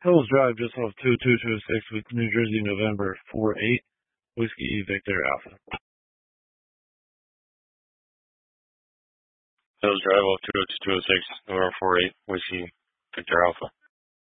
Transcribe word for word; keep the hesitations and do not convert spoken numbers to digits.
Hills Drive just off two two two six with New Jersey, November four eight, Whiskey Victor Alpha. Hills Drive off two two two six, November four eight, Whiskey Victor Alpha.